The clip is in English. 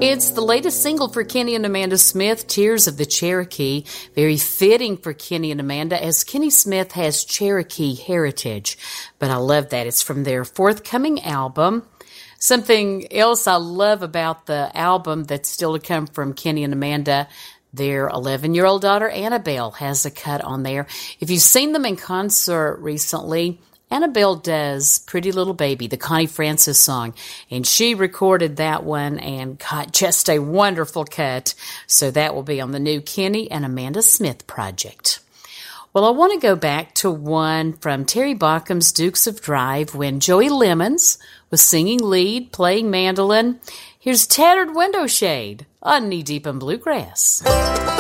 It's the latest single for Kenny and Amanda Smith, Tears of the Cherokee. Very fitting for Kenny and Amanda, as Kenny Smith has Cherokee heritage. But I love that. It's from their forthcoming album. Something else I love about the album that's still to come from Kenny and Amanda, their 11-year-old daughter Annabelle has a cut on there. If you've seen them in concert recently, Annabelle does Pretty Little Baby, the Connie Francis song, and she recorded that one and got just a wonderful cut. So that will be on the new Kenny and Amanda Smith project. Well, I want to go back to one from Terry Baucom's Dukes of Drive when Joey Lemons was singing lead, playing mandolin. Here's Tattered Window Shade on Knee Deep in Bluegrass.